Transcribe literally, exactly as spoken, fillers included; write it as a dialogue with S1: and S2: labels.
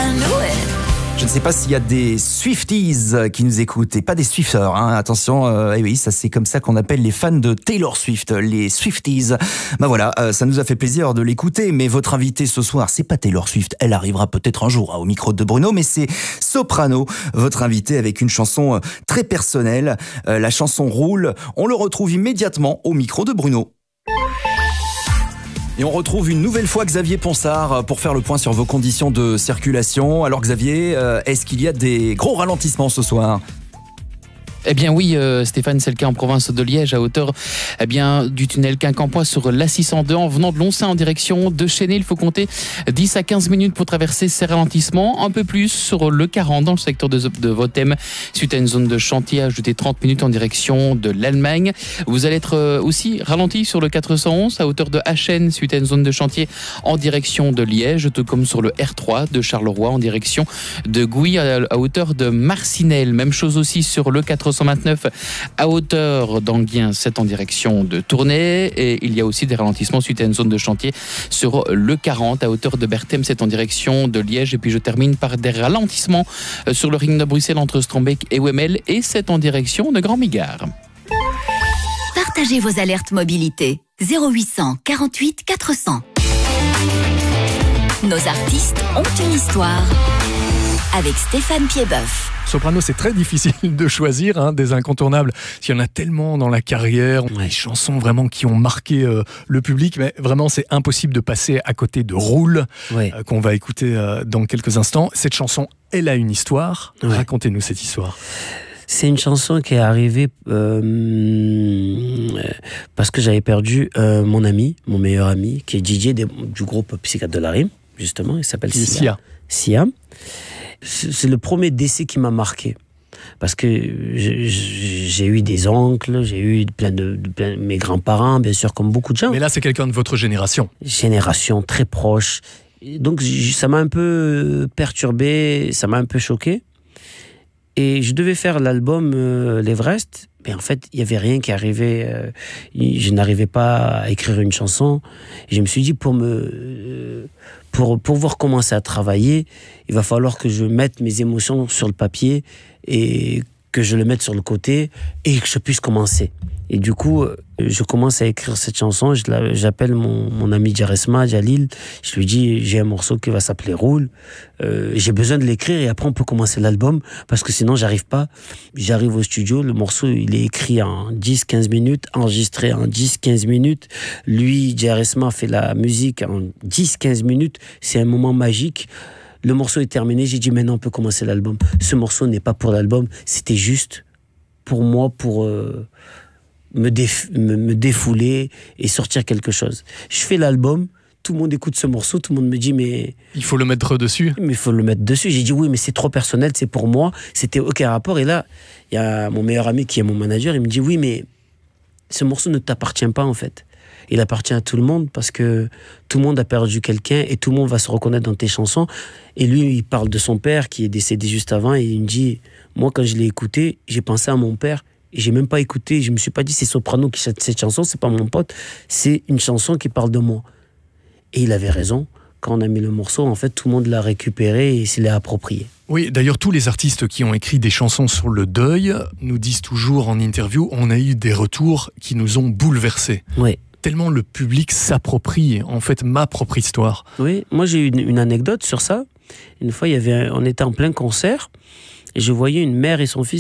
S1: Je ne sais pas s'il y a des Swifties qui nous écoutent, et pas des Swifters, hein. Attention, euh, et oui, ça c'est comme ça qu'on appelle les fans de Taylor Swift, les Swifties. Ben voilà, euh, ça nous a fait plaisir de l'écouter, mais votre invité ce soir, c'est pas Taylor Swift, elle arrivera peut-être un jour hein, au micro de Bruno, mais c'est Soprano, votre invité avec une chanson très personnelle, euh, la chanson Roule. On le retrouve immédiatement au micro de Bruno. Et on retrouve une nouvelle fois Xavier Ponsard pour faire le point sur vos conditions de circulation. Alors Xavier, euh, est-ce qu'il y a des gros ralentissements ce soir ?
S2: Eh bien oui, euh, Stéphane, c'est le cas en province de Liège, à hauteur eh bien, du tunnel Quincampoix sur l'A six cent deux en venant de Loncin en direction de Chénet. Il faut compter dix à quinze minutes pour traverser ces ralentissements. Un peu plus sur le quarante dans le secteur de, de Votem, suite à une zone de chantier, ajoutez trente minutes en direction de l'Allemagne. Vous allez être aussi ralenti sur le quatre cent onze à hauteur de Achen, suite à une zone de chantier en direction de Liège, tout comme sur le R trois de Charleroi en direction de Gouy à, à hauteur de Marcinelle. Même chose aussi sur le quatre cent vingt-neuf à hauteur d'Anguien, sept en direction de Tournai, et il y a aussi des ralentissements suite à une zone de chantier sur le quarante à hauteur de Berthem, sept en direction de Liège. Et puis je termine par des ralentissements sur le ring de Bruxelles entre Strombeek et Wemmel, et sept en direction de Grand Migard.
S3: Partagez vos alertes mobilité zéro huit cent quarante-huit quatre cents. Nos artistes ont une histoire avec Stéphane Piedboeuf.
S4: Soprano, c'est très difficile de choisir hein, des incontournables. Il y en a tellement dans la carrière, des chansons vraiment qui ont marqué euh, le public, mais vraiment c'est impossible de passer à côté de Roule, ouais. euh, qu'on va écouter euh, dans quelques instants. Cette chanson, elle a une histoire. Ouais. Racontez-nous cette histoire.
S5: C'est une chanson qui est arrivée euh, parce que j'avais perdu euh, mon ami, mon meilleur ami, qui est D J des, du groupe Psychiatre de la Rime, justement. Il s'appelle Sia. Sia. C'est le premier décès qui m'a marqué. Parce que j'ai eu des oncles, j'ai eu plein de, de plein, mes grands-parents, bien sûr, comme beaucoup de gens.
S4: Mais là, c'est quelqu'un de votre génération.
S5: Génération très proche. Donc, ça m'a un peu perturbé, ça m'a un peu choqué. Et je devais faire l'album euh, L'Everest, mais en fait, il n'y avait rien qui arrivait. Euh, je n'arrivais pas à écrire une chanson. Et je me suis dit, pour me, euh, pour pouvoir commencer à travailler, il va falloir que je mette mes émotions sur le papier et que je le mette sur le côté et que je puisse commencer. Et du coup, je commence à écrire cette chanson. Je la, j'appelle mon, mon ami Djaresma, Jalil. Je lui dis, j'ai un morceau qui va s'appeler Roule. Euh, j'ai besoin de l'écrire et après on peut commencer l'album parce que sinon j'arrive pas. J'arrive au studio, le morceau il est écrit en dix à quinze minutes, enregistré en dix à quinze minutes. Lui, Djaresma fait la musique en dix à quinze minutes. C'est un moment magique. Le morceau est terminé. J'ai dit, maintenant on peut commencer l'album. Ce morceau n'est pas pour l'album. C'était juste pour moi, pour... Euh, Me, déf- me, me défouler et sortir quelque chose. Je fais l'album, tout le monde écoute ce morceau, tout le monde me dit mais...
S4: Il faut le mettre dessus.
S5: Mais il faut le mettre dessus. J'ai dit oui, mais c'est trop personnel, c'est pour moi, c'était aucun rapport. Et là, il y a mon meilleur ami qui est mon manager, il me dit oui, mais ce morceau ne t'appartient pas en fait. Il appartient à tout le monde parce que tout le monde a perdu quelqu'un et tout le monde va se reconnaître dans tes chansons. Et lui, il parle de son père qui est décédé juste avant et il me dit, moi quand je l'ai écouté, j'ai pensé à mon père. Et j'ai même pas écouté, je me suis pas dit c'est Soprano qui chante cette chanson, c'est pas mon pote, c'est une chanson qui parle de moi. Et il avait raison, quand on a mis le morceau, en fait tout le monde l'a récupéré et s'il l'a approprié.
S4: Oui, d'ailleurs tous les artistes qui ont écrit des chansons sur le deuil nous disent toujours en interview, on a eu des retours qui nous ont bouleversés.
S5: Oui.
S4: Tellement le public s'approprie en fait ma propre histoire.
S5: Oui, moi j'ai eu une, une anecdote sur ça. Une fois, il y avait un, on était en plein concert et je voyais une mère et son fils